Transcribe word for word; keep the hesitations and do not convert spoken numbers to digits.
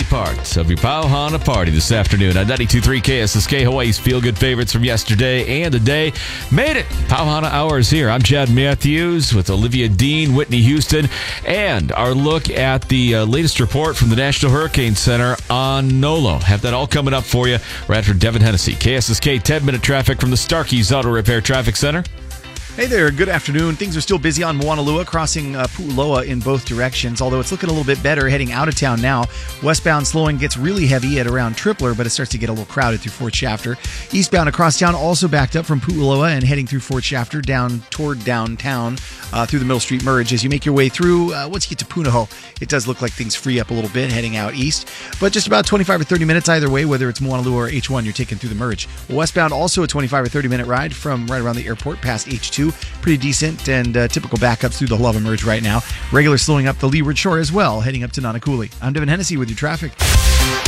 part of your Pauhana party this afternoon on ninety-two point three K S S K, Hawaii's feel-good favorites from yesterday and the day. Made it. Pauhana Hour is here. I'm Chad Matthews with Olivia Dean, Whitney Houston, and our look at the uh, latest report from the National Hurricane Center on Nolo. Have that all coming up for you right after Devin Hennessy. K S S K ten-minute traffic from the Starkey's Auto Repair Traffic Center. Hey there, good afternoon. Things are still busy on Moanalua, crossing uh, Pu'uloa in both directions, although it's looking a little bit better heading out of town now. Westbound slowing gets really heavy at around Tripler, but it starts to get a little crowded through Fort Shafter. Eastbound across town also backed up from Pu'uloa and heading through Fort Shafter down toward downtown uh, through the Mill Street Merge. As you make your way through, uh, once you get to Punahou, it does look like things free up a little bit heading out east, but just about twenty-five or thirty minutes either way, whether it's Moanalua or H one, you're taking through the Merge. Westbound also a twenty-five or thirty minute ride from right around the airport past H two. Pretty decent and uh, typical backups through the Lava Merge right now. Regular slowing up the Leeward Shore as well, heading up to Nanakuli. I'm Devin Hennessy with your traffic.